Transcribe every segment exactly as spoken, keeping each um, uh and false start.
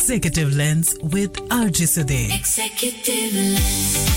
Executive Lens with R J Sudhir. Executive Lens.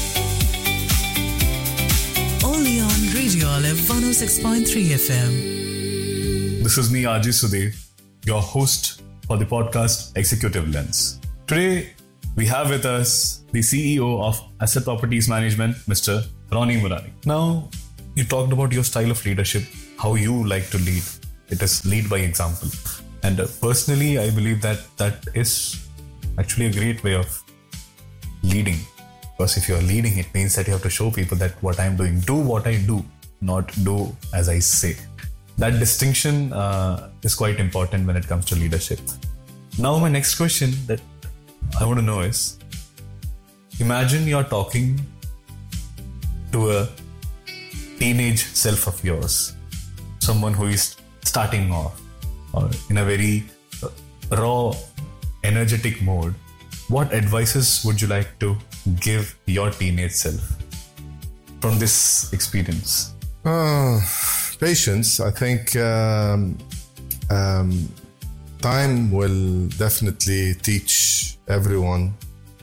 Only on Radio Olive one oh six point three F M. This is me, R J Sudhir, your host for the podcast Executive Lens. Today, we have with us the C E O of Asset Properties Management, Mister Ronnie Murari. Now, you talked about your style of leadership, how you like to lead. It is lead by example. And uh, personally, I believe that that is actually a great way of leading. Because if you're leading, it means that you have to show people that what I'm doing, do what I do, not do as I say. That distinction uh, is quite important when it comes to leadership. Now, my next question that I want to know is, imagine you're talking to a teenage self of yours, someone who is starting off or in a very uh, raw, energetic mode. What advices would you like to give your teenage self from this experience? Uh, patience. I think um, um, time will definitely teach everyone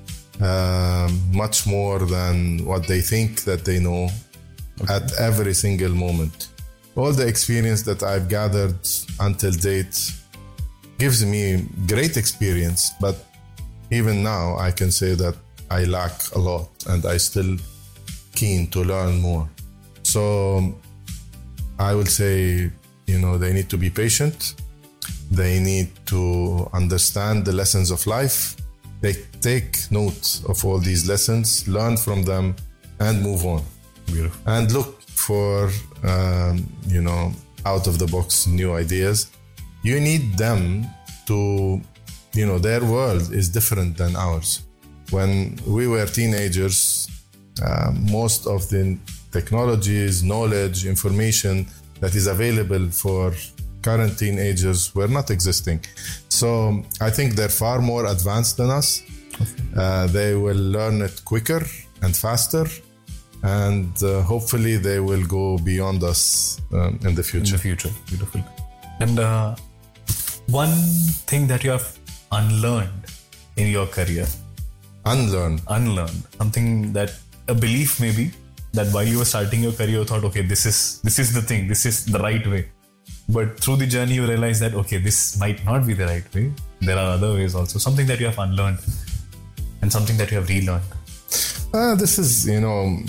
um, much more than what they think that they know okay. at every single moment. All the experience that I've gathered until date gives me great experience, but even now I can say that I lack a lot and I still keen to learn more. So I will say, you know, they need to be patient. They need to understand the lessons of life. They take note of all these lessons, learn from them and move on. Beautiful. And look for, um, you know, out of the box new ideas. You need them to, you know, their world is different than ours. When we were teenagers, uh, most of the technologies, knowledge, information that is available for current teenagers were not existing. So I think they're far more advanced than us. Okay. Uh, they will learn it quicker and faster. And uh, hopefully they will go beyond us um, in the future. In the future, beautiful. And uh, one thing that you have unlearned in your career. Unlearned. Unlearned. Something that, a belief maybe, that while you were starting your career, you thought, okay, this is this is the thing, this is the right way. But through the journey, you realize that, okay, this might not be the right way. There are other ways also. Something that you have unlearned and something that you have relearned. Uh, this is, you know...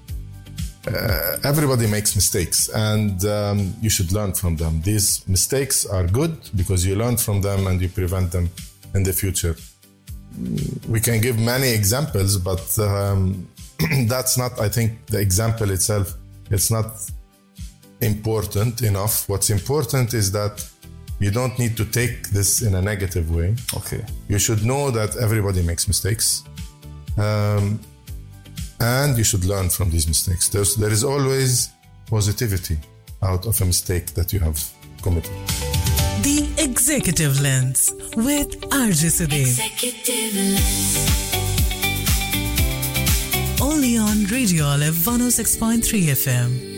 Uh, everybody makes mistakes and um, you should learn from them. These mistakes are good because you learn from them and you prevent them in the future. We can give many examples, but um, that's not, I think, the example itself. It's not important enough. What's important is that you don't need to take this in a negative way. Okay. You should know that everybody makes mistakes. Um, And you should learn from these mistakes. There's, there is always positivity out of a mistake that you have committed. The Executive Lens with R J Sudhir. Executive Lens. Only on Radio Olive one oh six point three F M.